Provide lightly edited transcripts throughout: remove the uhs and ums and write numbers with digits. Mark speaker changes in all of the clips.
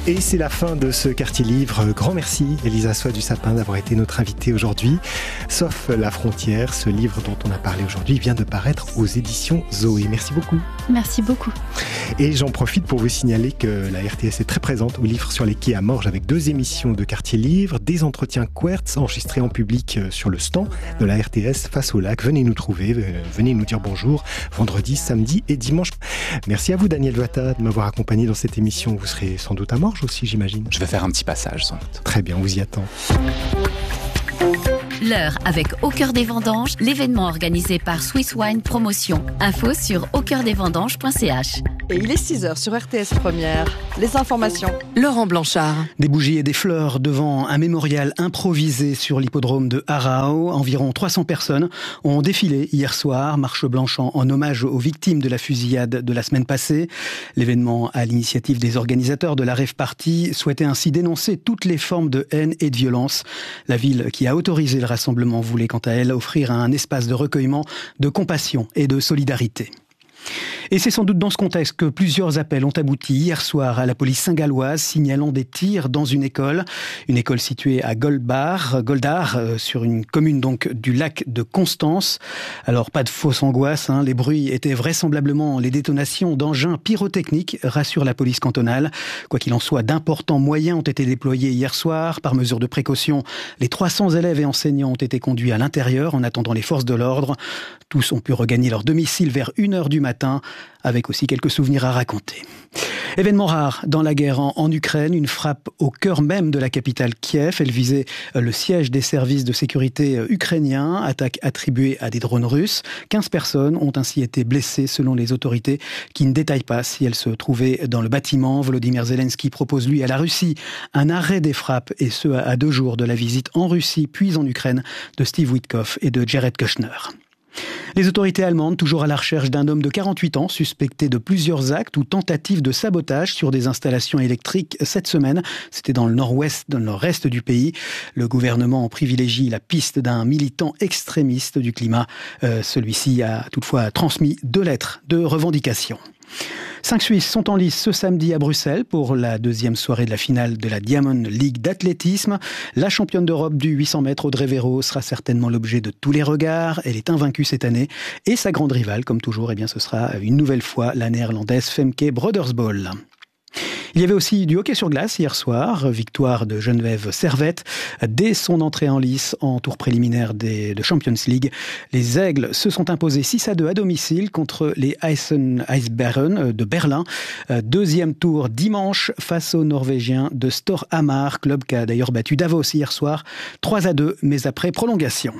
Speaker 1: Et c'est la fin de ce quartier livre. Grand merci Elisa Soie du Sapin d'avoir été notre invitée aujourd'hui. Sauf la frontière, ce livre dont on a parlé aujourd'hui vient de paraître aux éditions Zoé. Merci beaucoup.
Speaker 2: Merci beaucoup.
Speaker 1: Et j'en profite pour vous signaler que la RTS est très présente au livre sur les quais à Morges avec 2 émissions de quartier livre, des entretiens Quertz enregistrés en public sur le stand de la RTS face au lac. Venez nous trouver, venez nous dire bonjour vendredi, samedi et dimanche. Merci à vous Daniel Vata de m'avoir accompagné dans cette émission. Vous serez sans doute à Morges aussi, j'imagine.
Speaker 3: Je vais faire un petit passage sans doute.
Speaker 1: Très bien, on vous y attend.
Speaker 4: L'heure avec Au Cœur des Vendanges, l'événement organisé par Swiss Wine Promotion. Info sur aucoeurdesvendanges.ch.
Speaker 5: Et il est 6h sur RTS Première. Les informations. Laurent Blanchard.
Speaker 6: Des bougies et des fleurs devant un mémorial improvisé sur l'hippodrome de Arao. Environ 300 personnes ont défilé hier soir, marche blanche en hommage aux victimes de la fusillade de la semaine passée. L'événement, à l'initiative des organisateurs de la Rave Party, souhaitait ainsi dénoncer toutes les formes de haine et de violence. La ville qui a autorisé le rassemblement voulait quant à elle offrir un espace de recueillement, de compassion et de solidarité. Et c'est sans doute dans ce contexte que plusieurs appels ont abouti hier soir à la police saint-galloise signalant des tirs dans une école située à Goldar, sur une commune donc du lac de Constance. Alors pas de fausse angoisse, les bruits étaient vraisemblablement les détonations d'engins pyrotechniques, rassure la police cantonale. Quoi qu'il en soit, d'importants moyens ont été déployés hier soir. Par mesure de précaution, les 300 élèves et enseignants ont été conduits à l'intérieur en attendant les forces de l'ordre. Tous ont pu regagner leur domicile vers 1h du matin, avec aussi quelques souvenirs à raconter. Événement rare dans la guerre en Ukraine, une frappe au cœur même de la capitale Kiev. Elle visait le siège des services de sécurité ukrainiens, attaque attribuée à des drones russes. 15 personnes ont ainsi été blessées selon les autorités qui ne détaillent pas si elles se trouvaient dans le bâtiment. Volodymyr Zelensky propose lui à la Russie un arrêt des frappes et ce à 2 jours de la visite en Russie puis en Ukraine de Steve Witkoff et de Jared Kushner. Les autorités allemandes, toujours à la recherche d'un homme de 48 ans, suspecté de plusieurs actes ou tentatives de sabotage sur des installations électriques cette semaine. C'était dans le nord-est du pays. Le gouvernement privilégie la piste d'un militant extrémiste du climat. Celui-ci a toutefois transmis 2 lettres de revendication. 5 Suisses sont en lice ce samedi à Bruxelles pour la 2e soirée de la finale de la Diamond League d'athlétisme. La championne d'Europe du 800 mètres Audrey Véro sera certainement l'objet de tous les regards. Elle est invaincue cette année. Et sa grande rivale, comme toujours, ce sera une nouvelle fois la néerlandaise Femke Brodersbol. Il y avait aussi du hockey sur glace hier soir, victoire de Geneviève Servette. Dès son entrée en lice en tour préliminaire de Champions League, les Aigles se sont imposés 6-2 à domicile contre les Eisbären de Berlin. 2e tour dimanche face aux Norvégiens de Storhamar, club qui a d'ailleurs battu Davos hier soir 3-2, mais après prolongation.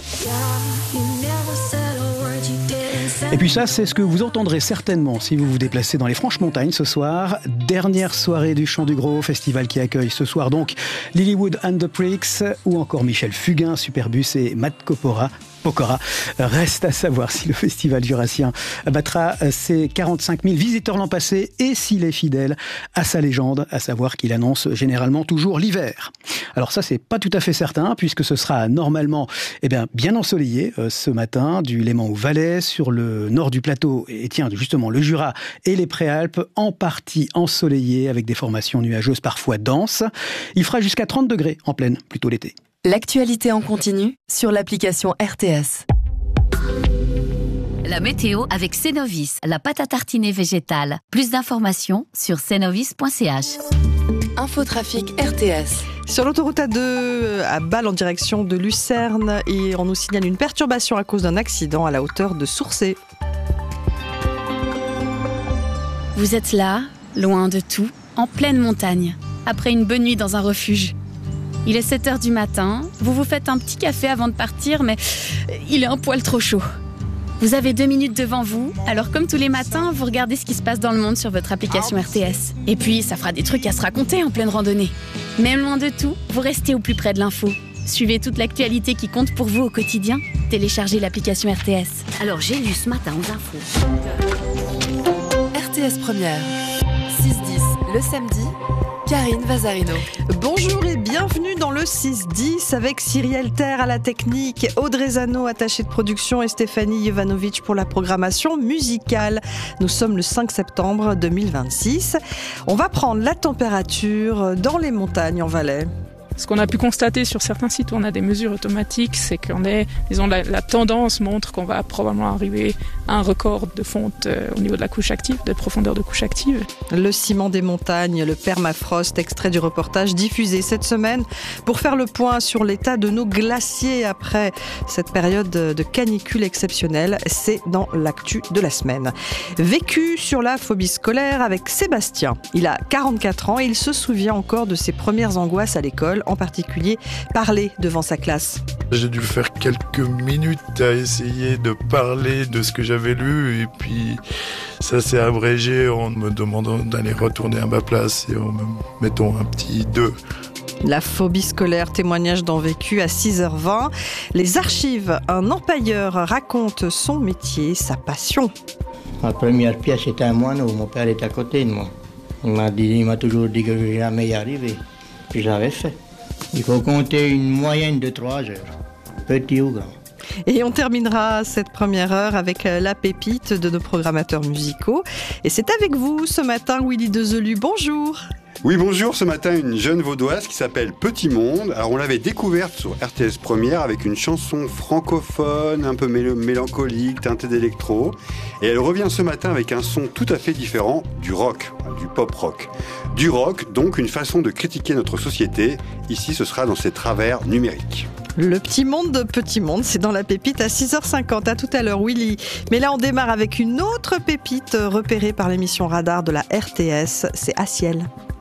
Speaker 6: Et puis ça, c'est ce que vous entendrez certainement si vous vous déplacez dans les Franches-Montagnes ce soir. Dernière soirée du Chant du Gros, festival qui accueille ce soir donc Lilywood and the Pricks ou encore Michel Fugain, Superbus et Matt Pokora. Reste à savoir si le festival jurassien battra ses 45 000 visiteurs l'an passé et s'il est fidèle à sa légende, à savoir qu'il annonce généralement toujours l'hiver. Alors ça, c'est pas tout à fait certain puisque ce sera normalement bien ensoleillé ce matin du Léman au Valais, sur le nord du plateau et justement le Jura et les Préalpes en partie ensoleillés avec des formations nuageuses parfois denses. Il fera jusqu'à 30 degrés en pleine, plutôt l'été.
Speaker 5: L'actualité en continu sur l'application RTS.
Speaker 4: La météo avec Cenovis, la pâte à tartiner végétale. Plus d'informations sur cenovis.ch.
Speaker 5: Infotrafic RTS. Sur l'autoroute A2 à Bâle en direction de Lucerne, et on nous signale une perturbation à cause d'un accident à la hauteur de Sourcé.
Speaker 2: Vous êtes là, loin de tout, en pleine montagne, après une bonne nuit dans un refuge. Il est 7h du matin, vous vous faites un petit café avant de partir, mais il est un poil trop chaud. Vous avez 2 minutes devant vous, alors comme tous les matins, vous regardez ce qui se passe dans le monde sur votre application RTS. Et puis, ça fera des trucs à se raconter en pleine randonnée. Même loin de tout, vous restez au plus près de l'info. Suivez toute l'actualité qui compte pour vous au quotidien. Téléchargez l'application RTS.
Speaker 4: Alors j'ai lu ce matin aux infos.
Speaker 5: RTS Première, 6-10 le samedi, Karine Vazarino. Bonjour et bienvenue dans le 6-10 avec Cyrielle Terre à la technique, Audrey Zano, attachée de production, et Stéphanie Jovanovic pour la programmation musicale. Nous sommes le 5 septembre 2026. On va prendre la température dans les montagnes en Valais.
Speaker 3: Ce qu'on a pu constater sur certains sites où on a des mesures automatiques, c'est la tendance montre qu'on va probablement arriver à un record de fonte au niveau de la couche active, de profondeur de couche active.
Speaker 5: Le ciment des montagnes, le permafrost, extrait du reportage diffusé cette semaine pour faire le point sur l'état de nos glaciers après cette période de canicule exceptionnelle. C'est dans l'actu de la semaine. Vécu sur la phobie scolaire avec Sébastien. Il a 44 ans et il se souvient encore de ses premières angoisses à l'école, en particulier parler devant sa classe.
Speaker 7: J'ai dû faire quelques minutes à essayer de parler de ce que j'avais lu et puis ça s'est abrégé en me demandant d'aller retourner à ma place et en me mettant un petit 2.
Speaker 5: La phobie scolaire, témoignage dans Vécu à 6h20. Les archives, un empailleur raconte son métier, sa passion.
Speaker 8: Ma première pièce était un moineau, mon père était à côté de moi. Il m'a toujours dit que je vais jamais y arriver. Puis j'avais fait. Il faut compter une moyenne de 3 heures, petit ou grand.
Speaker 5: Et on terminera cette première heure avec la pépite de nos programmateurs musicaux. Et c'est avec vous ce matin, Willy Dezelu. Bonjour.
Speaker 9: Oui, bonjour. Ce matin, une jeune vaudoise qui s'appelle Petit Monde. Alors, on l'avait découverte sur RTS Première avec une chanson francophone, un peu mélancolique, teintée d'électro. Et elle revient ce matin avec un son tout à fait différent, du rock, du pop-rock. Du rock, donc une façon de critiquer notre société. Ici, ce sera dans ses travers numériques.
Speaker 5: Le petit monde, c'est dans la pépite à 6h50. À tout à l'heure, Willy. Mais là, on démarre avec une autre pépite repérée par l'émission Radar de la RTS. C'est À Ciel.